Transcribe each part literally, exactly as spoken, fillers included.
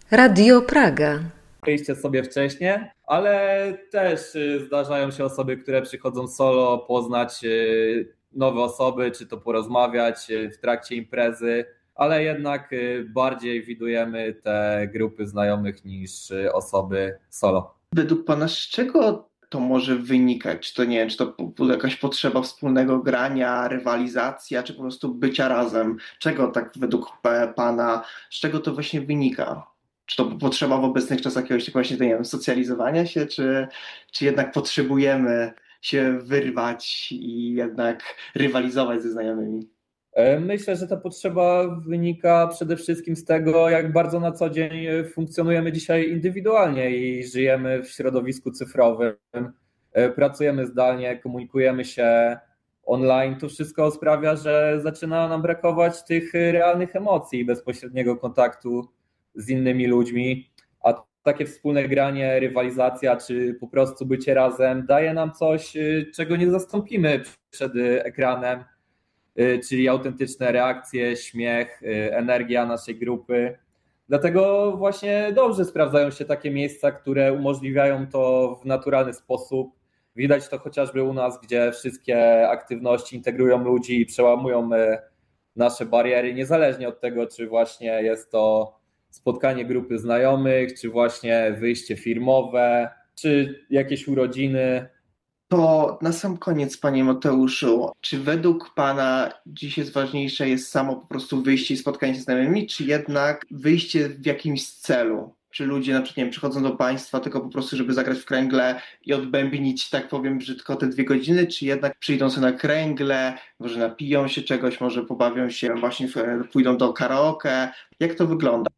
Radio Praga. Przyjście sobie wcześniej, ale też y, zdarzają się osoby, które przychodzą solo, poznać y, nowe osoby, czy to porozmawiać y, w trakcie imprezy, ale jednak y, bardziej widujemy te grupy znajomych niż y, osoby solo. Według Pana, z czego to może wynikać? Czy to nie wiem, czy to po- po- jakaś potrzeba wspólnego grania, rywalizacja, czy po prostu bycia razem? Czego tak według pa- Pana, z czego to właśnie wynika? Czy to potrzeba w obecnych czasach jakiegoś takiego właśnie, nie wiem, socjalizowania się, czy, czy jednak potrzebujemy się wyrwać i jednak rywalizować ze znajomymi? E, Myślę, że ta potrzeba wynika przede wszystkim z tego, jak bardzo na co dzień e, funkcjonujemy dzisiaj indywidualnie i żyjemy w środowisku cyfrowym, e, pracujemy zdalnie, komunikujemy się online. To wszystko sprawia, że zaczyna nam brakować tych realnych emocji, bezpośredniego kontaktu z innymi ludźmi, a takie wspólne granie, rywalizacja czy po prostu bycie razem daje nam coś, e, czego nie zastąpimy przed e, ekranem, czyli autentyczne reakcje, śmiech, energia naszej grupy. Dlatego właśnie dobrze sprawdzają się takie miejsca, które umożliwiają to w naturalny sposób. Widać to chociażby u nas, gdzie wszystkie aktywności integrują ludzi i przełamują nasze bariery, niezależnie od tego, czy właśnie jest to spotkanie grupy znajomych, czy właśnie wyjście firmowe, czy jakieś urodziny. To na sam koniec, Panie Mateuszu, czy według Pana dziś jest ważniejsze jest samo po prostu wyjście i spotkanie się z znajomymi, czy jednak wyjście w jakimś celu? Czy ludzie na przykład, nie wiem, przychodzą do Państwa tylko po prostu, żeby zagrać w kręgle i odbębnić, tak powiem brzydko, te dwie godziny, czy jednak przyjdą sobie na kręgle, może napiją się czegoś, może pobawią się, właśnie w- pójdą do karaoke? Jak to wygląda?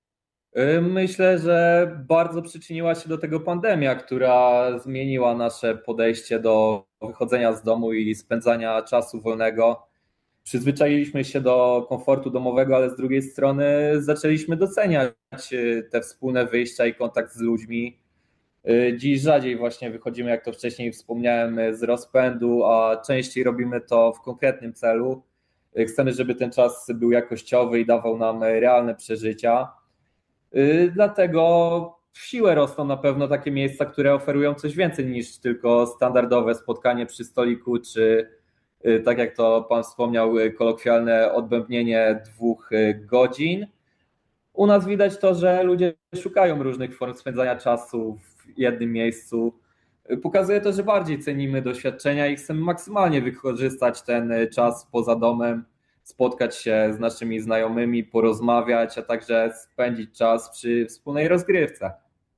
Myślę, że bardzo przyczyniła się do tego pandemia, która zmieniła nasze podejście do wychodzenia z domu i spędzania czasu wolnego. Przyzwyczailiśmy się do komfortu domowego, ale z drugiej strony zaczęliśmy doceniać te wspólne wyjścia i kontakt z ludźmi. Dziś rzadziej właśnie wychodzimy, jak to wcześniej wspomniałem, z rozpędu, a częściej robimy to w konkretnym celu. Chcemy, żeby ten czas był jakościowy i dawał nam realne przeżycia. Y, Dlatego w siłę rosną na pewno takie miejsca, które oferują coś więcej niż tylko standardowe spotkanie przy stoliku, czy y, tak jak to Pan wspomniał, y, kolokwialne odbębnienie dwóch y, godzin. U nas widać to, że ludzie szukają różnych form spędzania czasu w jednym miejscu. Y, Pokazuje to, że bardziej cenimy doświadczenia i chcemy maksymalnie wykorzystać ten y, czas poza domem, spotkać się z naszymi znajomymi, porozmawiać, a także spędzić czas przy wspólnej rozgrywce.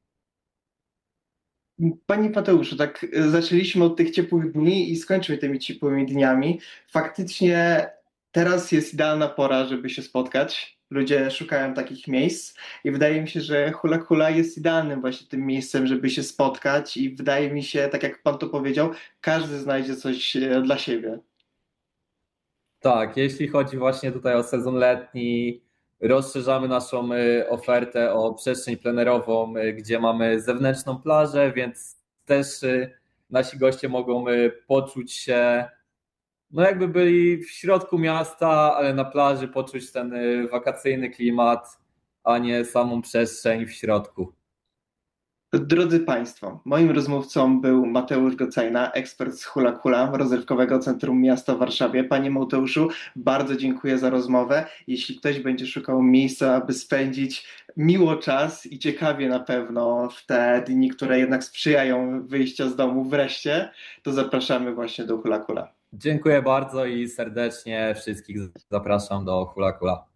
Panie Mateuszu, tak y, zaczęliśmy od tych ciepłych dni i skończymy tymi ciepłymi dniami. Faktycznie teraz jest idealna pora, żeby się spotkać. Ludzie szukają takich miejsc i wydaje mi się, że Hula Hula jest idealnym właśnie tym miejscem, żeby się spotkać i wydaje mi się, tak jak Pan to powiedział, każdy znajdzie coś e, dla siebie. Tak, jeśli chodzi właśnie tutaj o sezon letni, rozszerzamy naszą y, ofertę o przestrzeń plenerową, y, gdzie mamy zewnętrzną plażę, więc też y, nasi goście mogą y, poczuć się, no jakby byli w środku miasta, ale na plaży, poczuć ten y, wakacyjny klimat, a nie samą przestrzeń w środku. Drodzy Państwo, moim rozmówcą był Mateusz Gocajna, ekspert z Hula Hula, rozrywkowego centrum miasta w Warszawie. Panie Mateuszu, bardzo dziękuję za rozmowę. Jeśli ktoś będzie szukał miejsca, aby spędzić miło czas i ciekawie na pewno w te dni, które jednak sprzyjają wyjścia z domu wreszcie, to zapraszamy właśnie do Hula Hula. Dziękuję bardzo i serdecznie wszystkich zapraszam do Hula Hula.